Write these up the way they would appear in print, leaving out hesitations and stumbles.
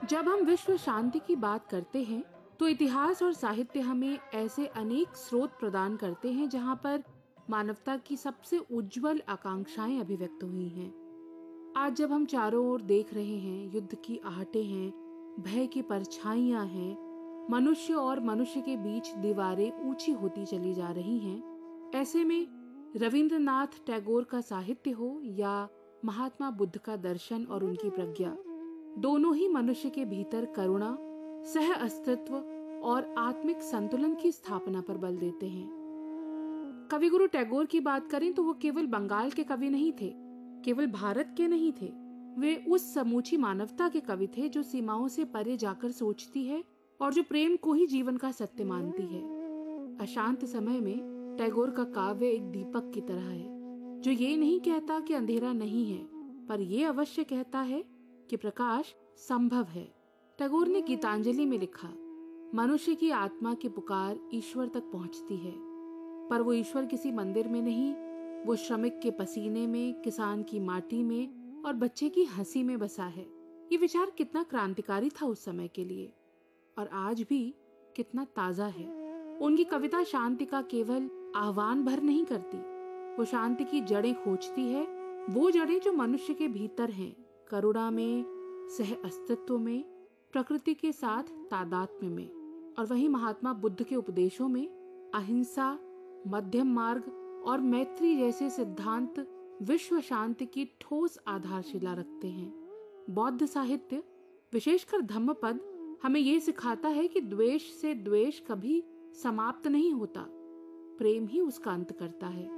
जब हम विश्व शांति की बात करते हैं तो इतिहास और साहित्य हमें ऐसे अनेक स्रोत प्रदान करते हैं जहां पर मानवता की सबसे उज्जवल आकांक्षाएं अभिव्यक्त हुई हैं। आज जब हम चारों ओर देख रहे हैं, युद्ध की आहटें हैं, भय की परछाइयां हैं, मनुष्य और मनुष्य के बीच दीवारें ऊंची होती चली जा रही हैं, ऐसे में रविंद्रनाथ टैगोर का साहित्य हो या महात्मा बुद्ध का दर्शन और उनकी प्रज्ञा, दोनों ही मनुष्य के भीतर करुणा, सह अस्तित्व और आत्मिक संतुलन की स्थापना पर बल देते हैं। कविगुरु टैगोर की बात करें तो वो केवल बंगाल के कवि नहीं थे, केवल भारत के नहीं थे, वे उस समूची मानवता के कवि थे जो सीमाओं से परे जाकर सोचती है और जो प्रेम को ही जीवन का सत्य मानती है। अशांत समय में टैगोर का काव्य एक दीपक की तरह है जो ये नहीं कहता कि अंधेरा नहीं है, पर यह अवश्य कहता है कि प्रकाश संभव है। टैगोर ने गीतांजलि में लिखा, मनुष्य की आत्मा की पुकार ईश्वर तक पहुंचती है, पर वो ईश्वर किसी मंदिर में नहीं, वो श्रमिक के पसीने में, किसान की माटी में और बच्चे की हंसी में बसा है। ये विचार कितना क्रांतिकारी था उस समय के लिए और आज भी कितना ताजा है। उनकी कविता शांति का केवल आह्वान भर नहीं करती, वो शांति की जड़ें खोजती है, वो जड़ें जो मनुष्य के भीतर हैं, करुणा में, सह अस्तित्व में, प्रकृति के साथ तादात्म्य में। और वहीं महात्मा बुद्ध के उपदेशों में अहिंसा, मध्यम मार्ग और मैत्री जैसे सिद्धांत विश्व शांति की ठोस आधारशिला रखते हैं। बौद्ध साहित्य, विशेषकर धम्मपद, हमें ये सिखाता है कि द्वेष से द्वेष कभी समाप्त नहीं होता, प्रेम ही उसका अंत करता है।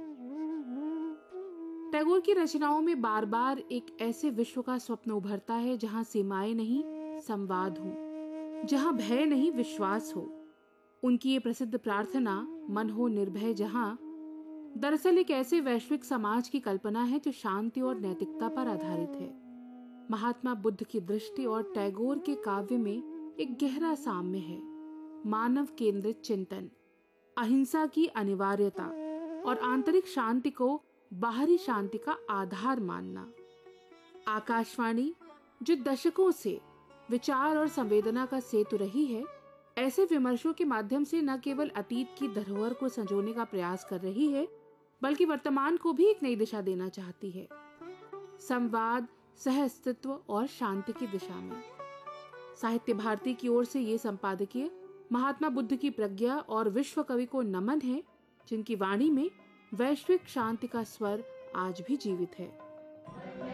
टैगोर की रचनाओं में बार बार एक ऐसे विश्व का स्वप्न उभरता है जहां सीमाएं नहीं, संवाद हो, जहां भय नहीं, विश्वास हो। उनकी ये प्रसिद्ध प्रार्थना, मन हो निर्भय जहां, दरअसल एक ऐसे वैश्विक समाज की कल्पना है जो शांति और नैतिकता पर आधारित है। महात्मा बुद्ध की दृष्टि और टैगोर के काव्य में एक गहरा साम्य है। मानव केंद्रित चिंतन, अहिंसा की अनिवार्यता और आंतरिक शांति को बाहरी शांति का आधार मानना। आकाशवाणी, जो दशकों से विचार और संवेदना का सेतु रही है, ऐसे विमर्शों के माध्यम से न केवल अतीत की धरोहर को संजोने का प्रयास कर रही है, बल्कि वर्तमान को भी एक नई दिशा देना चाहती है, संवाद, सह अस्तित्व और शांति की दिशा में। साहित्य भारती की ओर से ये संपादकीय महात्मा बुद्ध की प्रज्ञा और विश्व कवि को नमन है, जिनकी वाणी में वैश्विक शांति का स्वर आज भी जीवित है।